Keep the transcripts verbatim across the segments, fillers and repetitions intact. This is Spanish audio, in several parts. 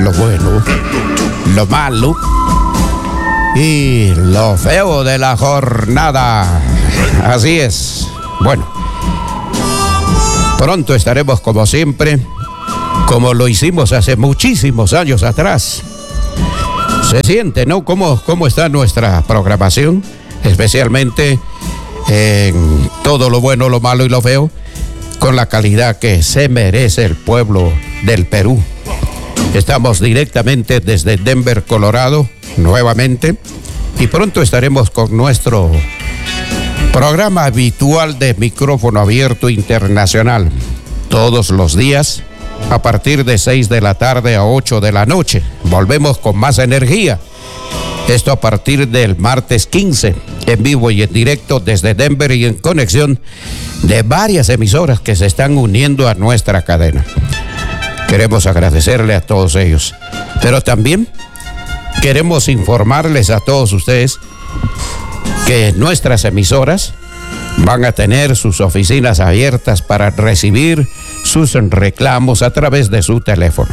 lo bueno, lo malo y lo feo de la jornada. Así es. Bueno, pronto estaremos como siempre, como lo hicimos hace muchísimos años atrás. Se siente, ¿no? ¿Cómo, cómo está nuestra programación? Especialmente en todo lo bueno, lo malo y lo feo, con la calidad que se merece el pueblo del Perú. Estamos directamente desde Denver, Colorado, nuevamente, y pronto estaremos con nuestro programa habitual de micrófono abierto internacional, todos los días, a partir de seis de la tarde a ocho de la noche. Volvemos con más energía. Esto a partir del martes quince, en vivo y en directo desde Denver y en conexión de varias emisoras que se están uniendo a nuestra cadena. Queremos agradecerle a todos ellos, pero también queremos informarles a todos ustedes que nuestras emisoras van a tener sus oficinas abiertas para recibir sus reclamos a través de su teléfono.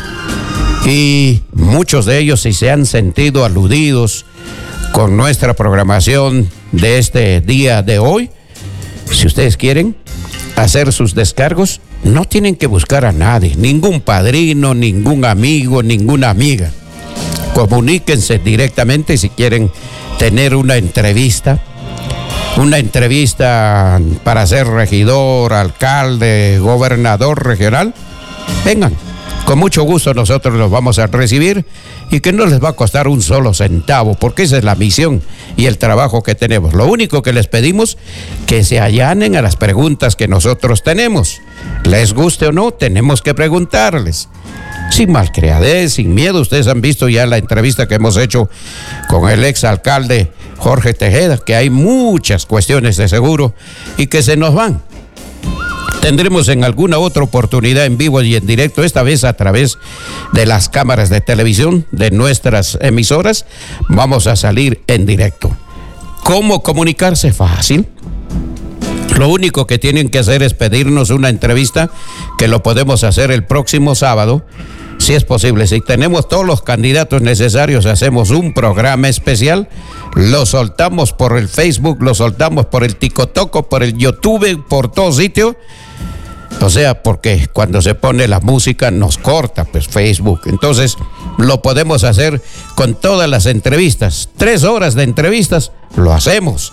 Y muchos de ellos, si se han sentido aludidos con nuestra programación de este día de hoy, si ustedes quieren hacer sus descargos, no tienen que buscar a nadie, ningún padrino, ningún amigo, ninguna amiga. Comuníquense directamente si quieren tener una entrevista, una entrevista para ser regidor, alcalde, gobernador regional. Vengan, con mucho gusto nosotros los vamos a recibir y que no les va a costar un solo centavo, porque esa es la misión y el trabajo que tenemos. Lo único que les pedimos, que se allanen a las preguntas que nosotros tenemos. Les guste o no, tenemos que preguntarles. Sin malcriadez, sin miedo. Ustedes han visto ya la entrevista que hemos hecho con el exalcalde Jorge Tejeda, que hay muchas cuestiones de seguro y que se nos van. Tendremos en alguna otra oportunidad en vivo y en directo, esta vez a través de las cámaras de televisión de nuestras emisoras. Vamos a salir en directo. ¿Cómo comunicarse? Fácil. Lo único que tienen que hacer es pedirnos una entrevista, que lo podemos hacer el próximo sábado, si es posible. Si tenemos todos los candidatos necesarios, hacemos un programa especial, lo soltamos por el Facebook, lo soltamos por el TikTok, por el YouTube, por todo sitio. O sea, porque cuando se pone la música nos corta, pues Facebook. Entonces, lo podemos hacer con todas las entrevistas. Tres horas de entrevistas, lo hacemos.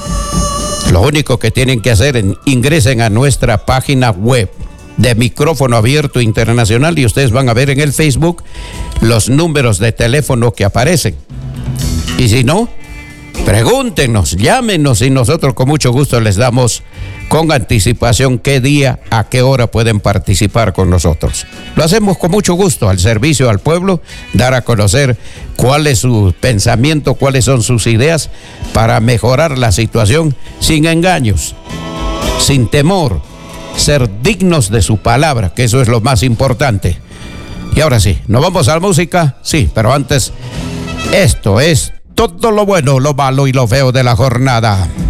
Lo único que tienen que hacer es ingresen a nuestra página web de Micrófono Abierto Internacional y ustedes van a ver en el Facebook los números de teléfono que aparecen. Y si no, pregúntenos, llámenos y nosotros con mucho gusto les damos con anticipación qué día, a qué hora pueden participar con nosotros. Lo hacemos con mucho gusto, al servicio al pueblo, dar a conocer cuál es su pensamiento, cuáles son sus ideas para mejorar la situación sin engaños, sin temor, ser dignos de su palabra, que eso es lo más importante. Y ahora sí, ¿nos vamos a la música? Sí, pero antes, esto es todo lo bueno, lo malo y lo feo de la jornada.